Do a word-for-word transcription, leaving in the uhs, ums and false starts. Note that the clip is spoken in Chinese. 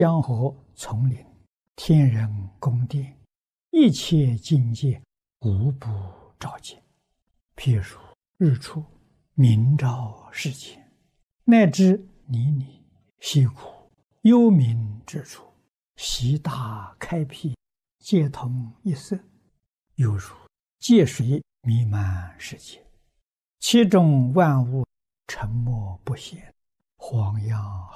江河丛林、天人宫殿，一切境界无不照见。譬如日出，明照世间，乃至泥泞、溪谷、幽冥之处，悉大开辟，皆同一色，犹如界水弥漫世界，其中万物沉默不显，晃漾